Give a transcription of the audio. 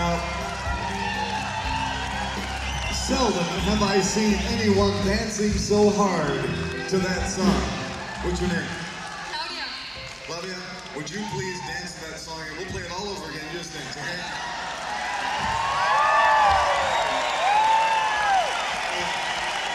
Now, seldom have I seen anyone dancing so hard to that song. What's your name? Claudia. Claudia, would you please dance to that song and we'll play it all over again, just dance, okay?